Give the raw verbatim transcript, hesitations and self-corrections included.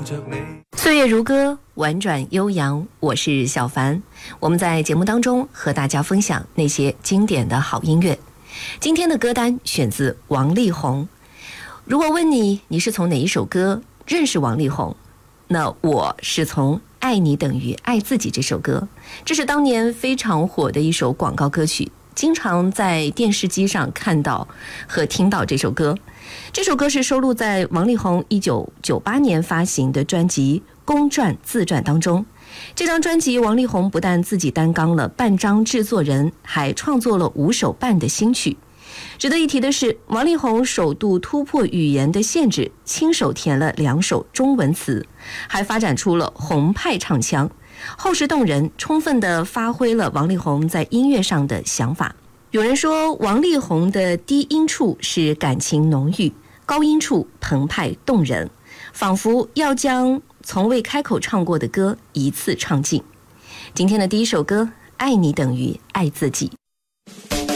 岁月如歌，婉转悠扬，我是小凡。我们在节目当中和大家分享那些经典的好音乐。今天的歌单选自王力宏。如果问你，你是从哪一首歌认识王力宏？那我是从《爱你等于爱自己》这首歌，这是当年非常火的一首广告歌曲，经常在电视机上看到和听到这首歌。这首歌是收录在王力宏一九九八年发行的专辑《公传自传》当中。这张专辑，王力宏不但自己担纲了半张制作人，还创作了五首半的新曲。值得一提的是，王力宏首度突破语言的限制，亲手填了两首中文词，还发展出了宏派唱腔，厚实动人，充分地发挥了王力宏在音乐上的想法。有人说，王力宏的低音处是感情浓郁，高音处澎湃动人，仿佛要将从未开口唱过的歌一次唱尽。今天的第一首歌，《爱你等于爱自己》。